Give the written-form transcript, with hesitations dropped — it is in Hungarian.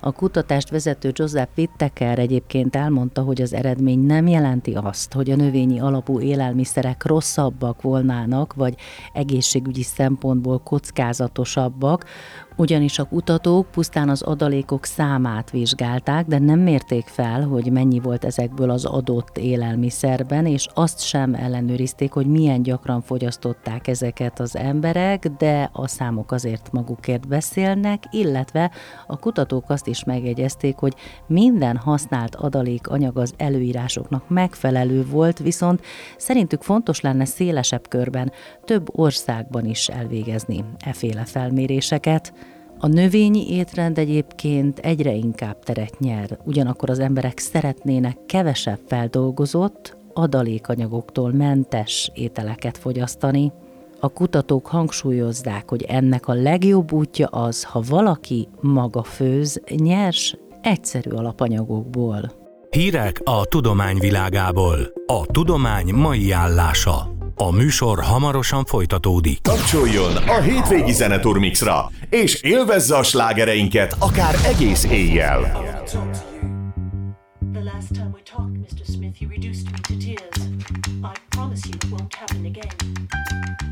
A kutatást vezető Joseph Whittaker egyébként elmondta, hogy az eredmény nem jelenti azt, hogy a növényi alapú élelmiszerek rosszabbak volnának, vagy egészségügyi szempontból kockázatosabbak, ugyanis a kutatók pusztán az adalékok számát vizsgálták, de nem mérték fel, hogy mennyi volt ezekből az adott élelmiszerben, és azt sem ellenőrizték, hogy milyen gyakran fogyasztották ezeket az emberek, de a számok azért magukért beszélnek, illetve a kutatók azt is megjegyezték, hogy minden használt adalékanyag az előírásoknak megfelelő volt, viszont szerintük fontos lenne szélesebb körben, több országban is elvégezni efféle felméréseket. A növényi étrend egyébként egyre inkább teret nyer, ugyanakkor az emberek szeretnének kevesebb feldolgozott, adalékanyagoktól mentes ételeket fogyasztani. A kutatók hangsúlyozzák, hogy ennek a legjobb útja az, ha valaki maga főz nyers, egyszerű alapanyagokból. Hírek a tudomány világából. A tudomány mai állása. A műsor hamarosan folytatódik. Kapcsoljon a hétvégi Zeneturmixra, és élvezze a slágereinket akár egész éjjel. The last time we talked, Mr. Smith, you reduced me to tears. I promise you it won't happen again.